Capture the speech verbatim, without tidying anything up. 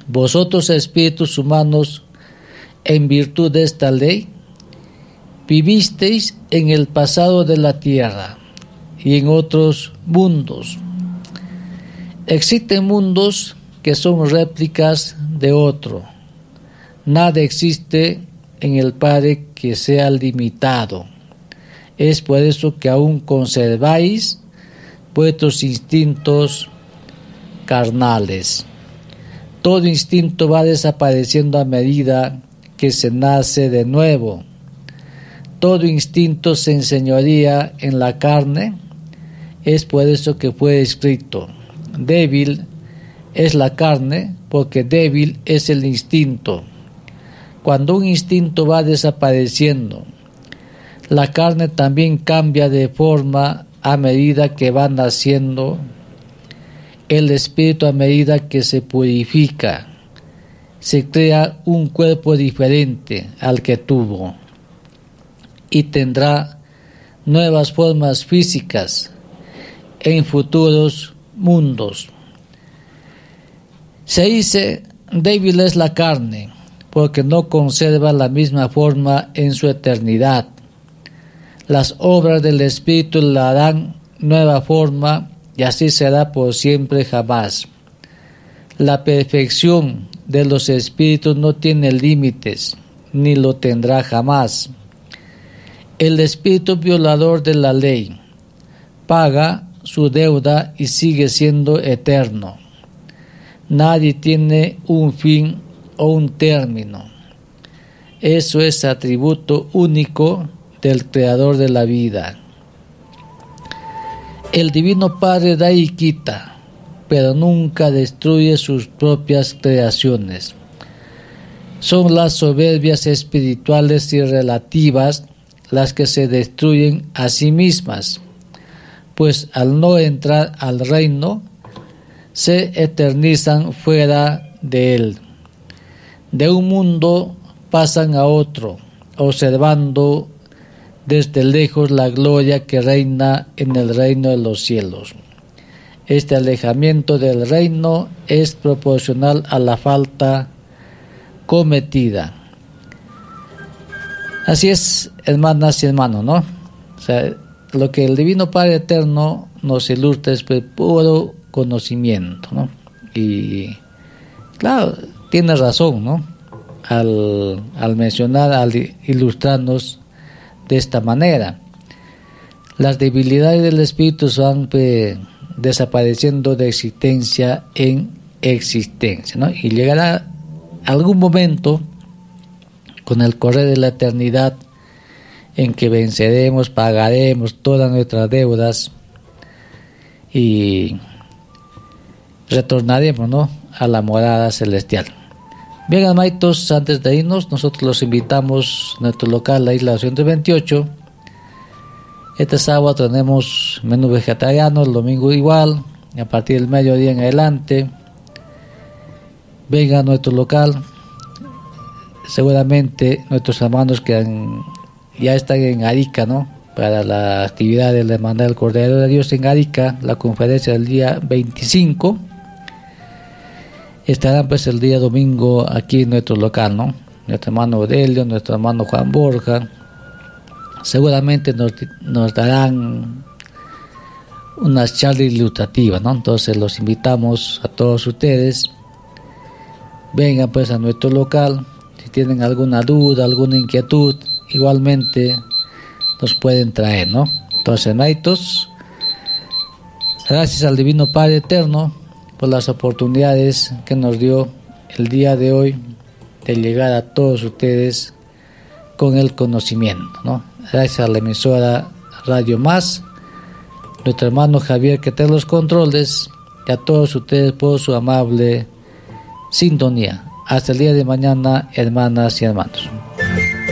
Vosotros, espíritus humanos, en virtud de esta ley, vivisteis en el pasado de la tierra y en otros mundos. Existen mundos que son réplicas de otro. Nada existe en el Padre que sea limitado. Es por eso que aún conserváis vuestros instintos carnales. Todo instinto va desapareciendo a medida que se nace de nuevo. Todo instinto se enseñorea en la carne. Es por eso que fue escrito: débil es la carne, porque débil es el instinto. Cuando un instinto va desapareciendo, la carne también cambia de forma a medida que va naciendo. El espíritu, a medida que se purifica, se crea un cuerpo diferente al que tuvo y tendrá nuevas formas físicas en futuros mundos. Se dice: débil es la carne, porque no conserva la misma forma en su eternidad. Las obras del Espíritu le darán nueva forma, y así será por siempre jamás. La perfección de los espíritus no tiene límites, ni lo tendrá jamás. El espíritu violador de la ley paga su deuda y sigue siendo eterno. Nadie tiene un fin o un término. Eso es atributo único del Creador de la vida. El Divino Padre da y quita, pero nunca destruye sus propias creaciones. Son las soberbias espirituales y relativas las que se destruyen a sí mismas, pues al no entrar al reino, se eternizan fuera de él. De un mundo pasan a otro, observando desde lejos la gloria que reina en el reino de los cielos. Este alejamiento del reino es proporcional a la falta cometida. Así es, hermanas y hermanos, ¿no? O sea, lo que el Divino Padre Eterno nos ilustra es puro conocimiento, ¿no? Y claro, tiene razón, ¿no? Al, al mencionar, al ilustrarnos de esta manera. Las debilidades del espíritu van pues, desapareciendo de existencia en existencia, ¿no? Y llegará algún momento con el correr de la eternidad en que venceremos, pagaremos todas nuestras deudas y retornaremos, ¿no?, a la morada celestial. Bien, hermanitos, antes de irnos, nosotros los invitamos a nuestro local, la isla doscientos veintiocho. Este sábado tenemos menú vegetariano, el domingo igual, a partir del mediodía en adelante. Venga a nuestro local. Seguramente nuestros hermanos que han, ya están en Arica, ¿no?, para la actividad de la Hermandad del Cordero de Dios en Arica, la conferencia del día veinticinco. Estarán pues el día domingo aquí en nuestro local, ¿no? Nuestro hermano Aurelio, nuestro hermano Juan Borja. Seguramente nos, nos darán unas charlas ilustrativas, ¿no? Entonces los invitamos a todos ustedes. Vengan pues a nuestro local. Si tienen alguna duda, alguna inquietud, igualmente nos pueden traer, ¿no? Entonces, hermanitos, gracias al Divino Padre Eterno por las oportunidades que nos dio el día de hoy de llegar a todos ustedes con el conocimiento, ¿no? Gracias a la emisora Radio Más, nuestro hermano Javier que tiene los controles, y a todos ustedes por su amable sintonía. Hasta el día de mañana, hermanas y hermanos.